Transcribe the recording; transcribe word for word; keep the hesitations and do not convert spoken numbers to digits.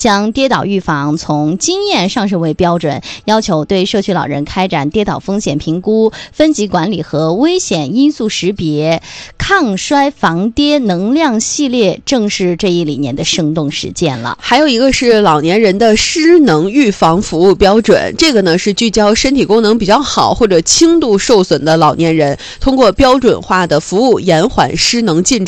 将跌倒预防从经验上升为标准，要求对社区老人开展跌倒风险评估、分级管理和危险因素识别，抗摔防跌能量系列正是这一理念的生动实践了。 还有一个是老年人的失能预防服务标准，这个呢是聚焦身体功能比较好或者轻度受损的老年人，通过标准化的服务延缓失能进程。